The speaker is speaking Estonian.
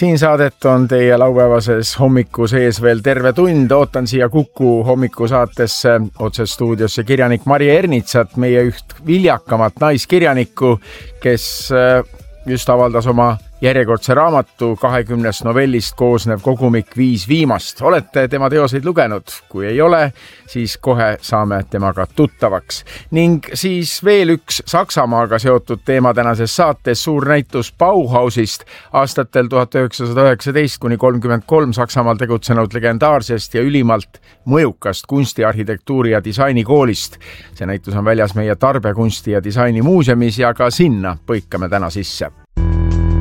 Siin saadet on teie laupäevases hommiku sees veel terve tund. Ootan siia Kuku hommiku saatesse otse stuudiosse kirjanik Maria Ernitsat, meie üht viljakamat naiskirjanikku, kes just avaldas oma järjekordse raamatu 20 novellist koosnev kogumik 5 viimast. Olete tema teoseid lugenud? Kui ei ole, siis kohe saame temaga tuttavaks. Ning siis veel üks Saksamaaga seotud teema tänases saates, suur näitus Bauhausist aastatel 1919–33 Saksamaal tegutsenud legendaarsest ja ülimalt mõjukast kunstiarhitektuuri ja disainikoolist. See näitus on väljas meie Tarbekunsti ja disaini muuseumis ja ka sinna põikame täna sisse.